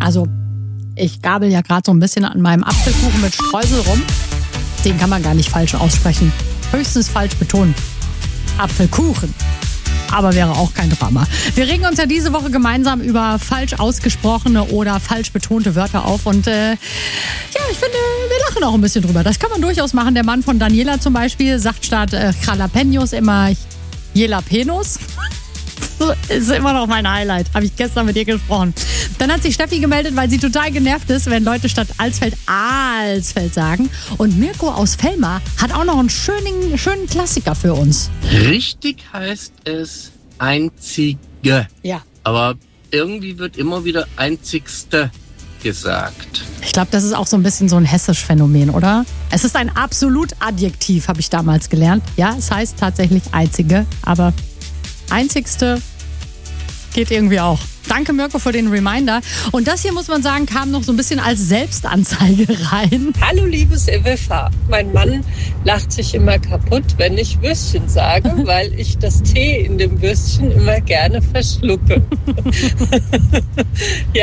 Also, ich gabel ja gerade so ein bisschen an meinem Apfelkuchen mit Streusel rum. Den kann man gar nicht falsch aussprechen. Höchstens falsch betonen. Apfelkuchen. Aber wäre auch kein Drama. Wir regen uns ja diese Woche gemeinsam über falsch ausgesprochene oder falsch betonte Wörter auf. Und ich finde, wir lachen auch ein bisschen drüber. Das kann man durchaus machen. Der Mann von Daniela zum Beispiel sagt statt Jalapenos immer Jalapenos. Ist immer noch mein Highlight. Habe ich gestern mit ihr gesprochen. Dann hat sich Steffi gemeldet, weil sie total genervt ist, wenn Leute statt Alsfeld sagen. Und Mirko aus Velma hat auch noch einen schönen Klassiker für uns. Richtig heißt es einzige. Ja. Aber irgendwie wird immer wieder einzigste gesagt. Ich glaube, das ist auch so ein bisschen so ein hessisch Phänomen, oder? Es ist ein Absolut-Adjektiv, habe ich damals gelernt. Ja, es heißt tatsächlich einzige, aber einzigste geht irgendwie auch. Danke, Mirko, für den Reminder. Und das hier, muss man sagen, kam noch so ein bisschen als Selbstanzeige rein. Hallo, liebes EWF. Mein Mann lacht sich immer kaputt, wenn ich Würstchen sage, weil ich das T in dem Würstchen immer gerne verschlucke. Ja.